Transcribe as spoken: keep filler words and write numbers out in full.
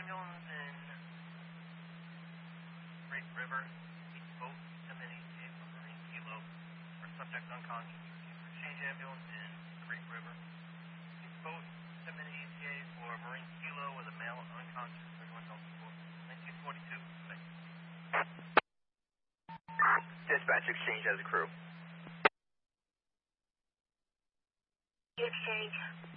ambulance in Great River. Each boat, ten minute E T A for Marine Kilo for subject unconscious. Exchange ambulance in Great River. Each boat, ten minute E T A for Marine Kilo with a male unconscious, thirty-one Delta four, nineteen forty-two. Thanks. Dispatch exchange as a crew. Exchange.